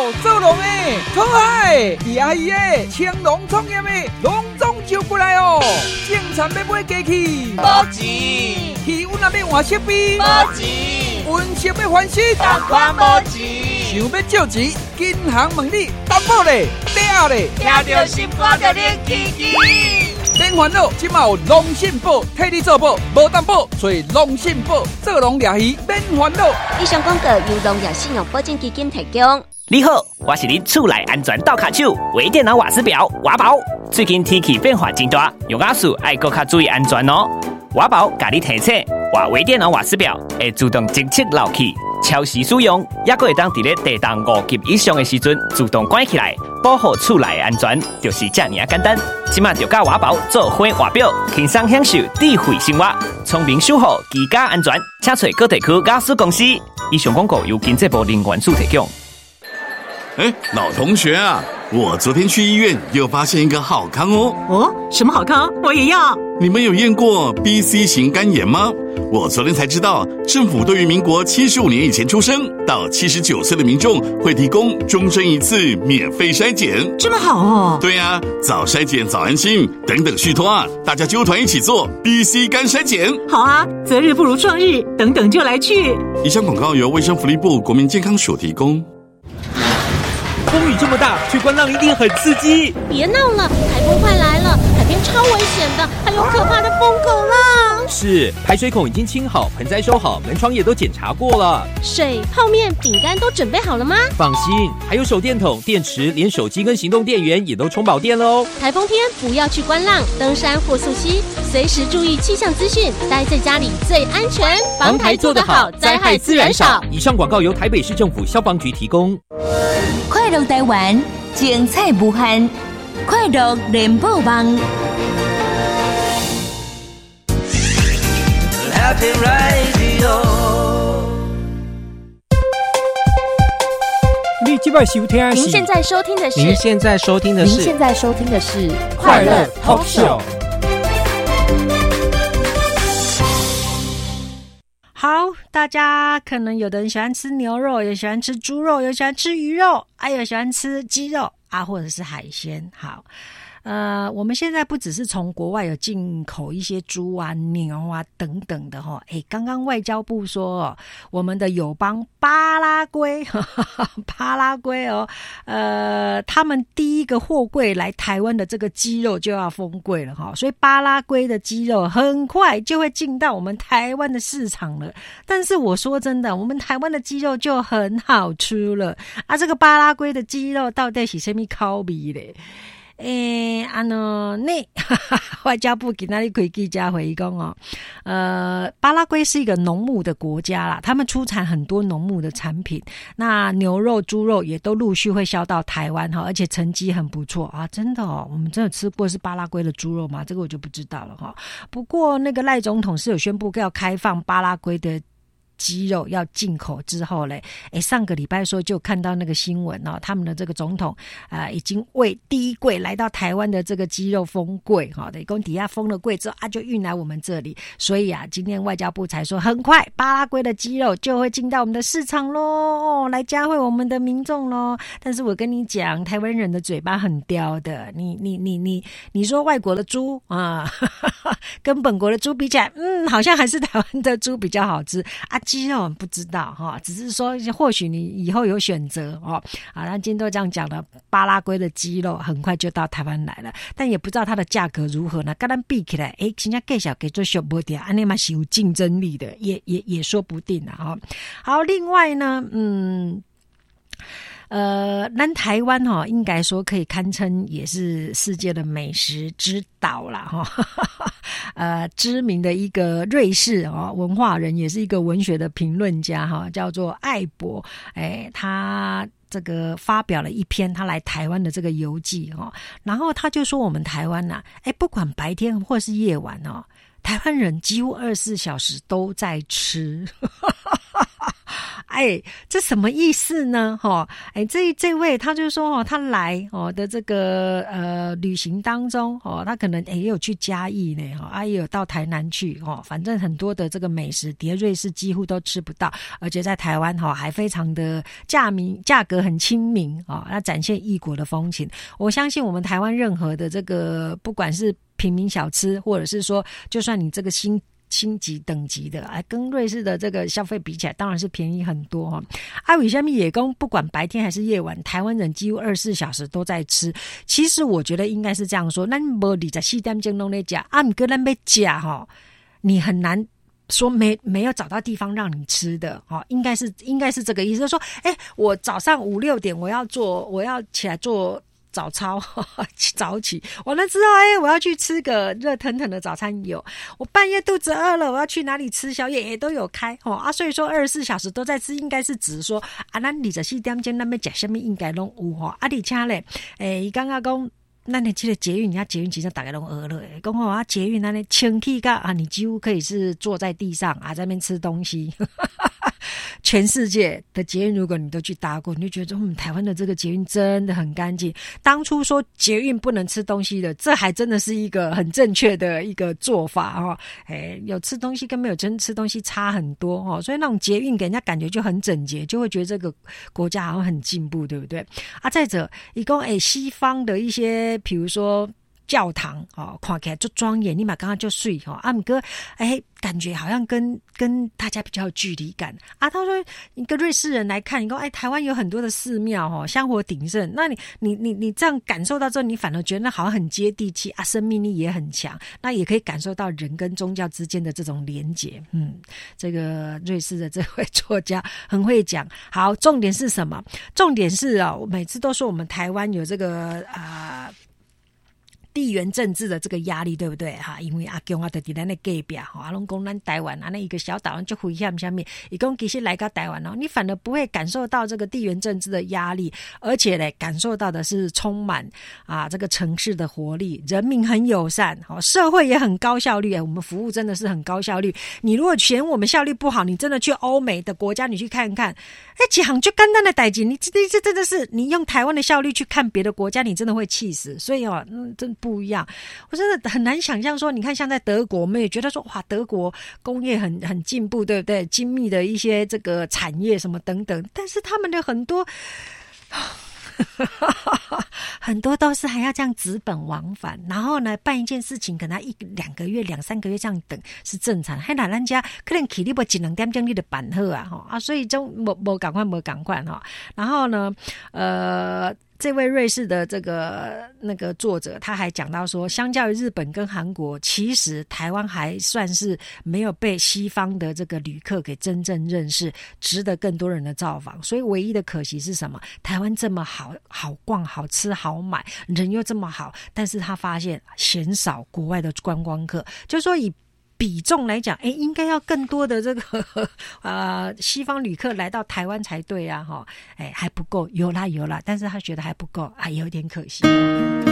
做农的、讨海的、亚鱼的、青农创业的，拢总招过来哦。种田要买机器， 无钱； 气温也要换设备， 无钱； 温室要翻新， 同款无钱。 想要借钱，银行问你担保嘞、嗲嘞， 听到心肝就练起起。 免烦恼，即马有农信保替你做保，无担保，所以农信保做农掠鱼免烦恼。 以上广告由农业信用保证基金提供。 你好，我是恁厝内安全倒卡手微电脑瓦斯表瓦宝。最近天气变化真大，用瓦斯爱搁较注意安全哦。瓦宝甲你提醒，换微电脑瓦斯表会自动侦测漏气，超时使用，也搁会当伫咧地动5级以上的时阵自动关起来，保护厝内安全，就是这么简单。即马就甲瓦宝做伙瓦表，轻松享受智慧生活，聪明守护居家安全，请找各地区瓦斯公司。以上广告由经济部能源署提供。 老同学啊，我昨天去医院又发现一个好康哦。 哦，什么好康？我也要。 你们有验过 BC 型肝炎吗？我昨天才知道，政府对于民国75年以前出生到79岁的民众会提供终身一次免费筛检。 这么好哦。 对啊，早筛检早安心，等等续托啊，大家揪团一起做 BC 肝筛检。 好啊，择日不如撞日，等等就来去。 以上广告由卫生福利部国民健康署提供。 风雨这么大，去观浪一定很刺激。 别闹了，台风快来了，海边超危险的，还有可怕的疯狗浪。 是，排水孔已经清好，盆栽收好，门窗也都检查过了。 水、泡面、饼干都准备好了吗？ 放心，还有手电筒、电池，连手机跟行动电源也都充饱电了哦。 台风天不要去观浪、登山或溯溪，随时注意气象资讯，待在家里最安全。 防台做得好，灾害自然少。以上广告由台北市政府消防局提供。 快乐台湾，精彩无限，快乐联播网。 Happy Radio。 你这摆收听是？ 您现在收听的是？ 您现在收听的是？ 您现在收听的是快乐 Talk Show。 好，大家可能有的人喜欢吃牛肉，也喜欢吃猪肉，也喜欢吃鱼肉，还有喜欢吃鸡肉啊，或者是海鲜。好，我们现在不只是从国外有进口一些猪啊、牛啊等等的哈。刚刚外交部说，我们的友邦巴拉圭，巴拉圭哦，他们第一个货柜来台湾的这个鸡肉就要封柜了哈，所以巴拉圭的鸡肉很快就会进到我们台湾的市场了。但是我说真的，我们台湾的鸡肉就很好吃了啊，这个巴拉圭的鸡肉到底是什么口味嘞？外交部今天开记者会讲哦，巴拉圭是一个农牧的国家啦，他们出产很多农牧的产品，那牛肉、猪肉也都陆续会销到台湾哈，而且成绩很不错啊，真的哦，我们真的吃过是巴拉圭的猪肉吗？这个我就不知道了哈。不过那个赖总统是有宣布要开放巴拉圭的鸡肉要进口之后嘞，上个礼拜说就看到那个新闻哦，他们的这个总统已经为第一柜来到台湾的这个鸡肉封柜哈，等于讲底下封了柜之后就运来我们这里，所以今天外交部才说很快巴拉圭的鸡肉就会进到我们的市场咯，来嘉惠我们的民众咯。但是我跟你讲，台湾人的嘴巴很刁的，你说外国的猪啊，跟本国的猪比起来，好像还是台湾的猪比较好吃啊。鸡肉不知道哈，只是说或许你以后有选择哦。那今天都这样讲了，巴拉圭的鸡肉很快就到台湾来了，但也不知道它的价格如何呢？跟咱比起来，真正介绍给做小不点，安尼嘛是有竞争力的，也说不定啊哈。好，另外呢，咱台湾应该说可以堪称也是世界的美食之岛啦哈。知名的一个瑞士文化人，也是一个文学的评论家哈，叫做艾博，他这个发表了一篇他来台湾的这个游记然后他就说我们台湾不管白天或是夜晚台湾人几乎24小时都在吃。 这什么意思呢？这位他就说他来的这个旅行当中他可能也有去嘉义呢也有到台南去反正很多的这个美食叠瑞士几乎都吃不到，而且在台湾还非常的价格很亲民要展现异国的风情。我相信我们台湾任何的这个不管是平民小吃，或者是说就算你这个星级等级的跟瑞士的这个消费比起来当然是便宜很多为什么也说不管白天还是夜晚台湾人几乎24小时都在吃。其实我觉得应该是这样说，咱没24点钟都在吃不过咱要吃你很难说没有找到地方让你吃的应该是这个意思，就是说我早上5、6点我要起来做早操早起，我那知道我要去吃个热腾腾的早餐，有我半夜肚子饿了我要去哪里吃宵夜也都有开所以说24小时都在吃，应该是指说咱24点钟那边吃什么应该都有而且咧他刚刚说那你这个捷运，捷运其实大家都饿了。讲捷运那里清气你几乎可以是坐在地上在那边吃东西。全世界的捷运如果你都去搭过，你就觉得台湾的这个捷运真的很干净。当初说捷运不能吃东西的，这还真的是一个很正确的一个做法有吃东西跟没有吃东西差很多所以那种捷运给人家感觉就很整洁，就会觉得这个国家好像很进步，对不对再者一共西方的一些比如说教堂看起来就庄严，你嘛刚刚就睡不过感觉好像跟大家比较有距离感他说一个瑞士人来看，你说台湾有很多的寺庙香火鼎盛，那你这样感受到之后，你反而觉得好像很接地气生命力也很强，那也可以感受到人跟宗教之间的这种连结。这个瑞士的这位作家很会讲。好，重点是什么？重点是我每次都说我们台湾有这个地缘政治的这个压力，对不对因为阿公就在咱的隔壁拢讲咱台湾那一个小岛就危险下面他说其实来到台湾你反而不会感受到这个地缘政治的压力，而且呢感受到的是充满这个城市的活力，人民很友善社会也很高效率我们服务真的是很高效率。你如果嫌我们效率不好，你真的去欧美的国家你去看看几行就简单的代志，你这真的是你用台湾的效率去看别的国家，你真的会气死。所以真不一样，我真的很难想象说，你看像在德国，我们也觉得说哇，德国工业很进步，对不对？精密的一些这个产业什么等等，但是他们的很多很多都是还要这样纸本往返，然后呢办一件事情可能1、2个月、2、3个月这样等是正常，还拿人家可能起你不1、2点钟你就办好所以就没赶快然后呢这位瑞士的这个那个作者他还讲到说，相较于日本跟韩国，其实台湾还算是没有被西方的这个旅客给真正认识，值得更多人的造访。所以唯一的可惜是什么？台湾这么好逛、好吃、好买，人又这么好，但是他发现鲜少国外的观光客，就是说以比重来讲应该要更多的这个西方旅客来到台湾才对还不够，有啦，但是他觉得还不够有点可惜